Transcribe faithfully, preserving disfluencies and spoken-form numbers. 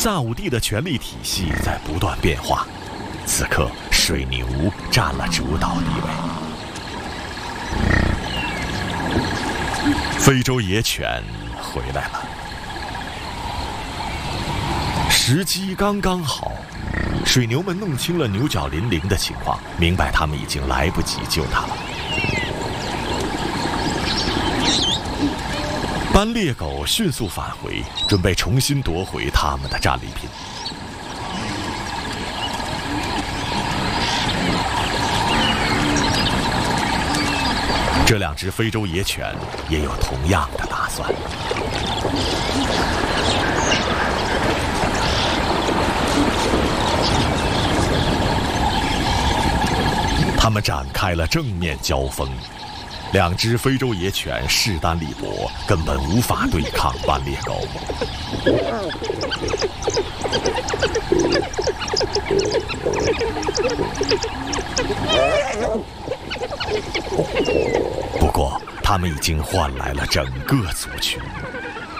萨武帝的权力体系在不断变化，此刻水牛占了主导地位。非洲野犬回来了，时机刚刚好。水牛们弄清了牛角林铃的情况，明白他们已经来不及救它了。斑鬣狗迅速返回，准备重新夺回他们的战利品。这两只非洲野犬也有同样的打算。他们展开了正面交锋，两只非洲野犬势单力薄，根本无法对抗斑鬣狗。不过，他们已经换来了整个族群。